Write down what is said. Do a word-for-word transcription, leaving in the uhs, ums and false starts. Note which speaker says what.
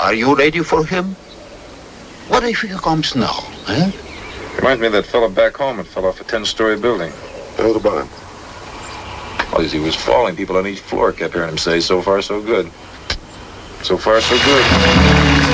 Speaker 1: Are you ready for him? What if he comes now, eh?
Speaker 2: Reminds me of that fellow back home that fell off a ten-story building.
Speaker 3: What about him?
Speaker 2: Well, as he was falling, people on each floor kept hearing him say, so far, so good. So far, so good.